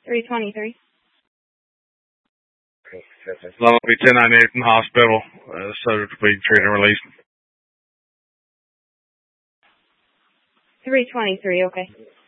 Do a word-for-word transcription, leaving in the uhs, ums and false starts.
three twenty-three. Long Beach ten ninety-eight from the hospital, uh, subject to be treated and released. three twenty-three, okay.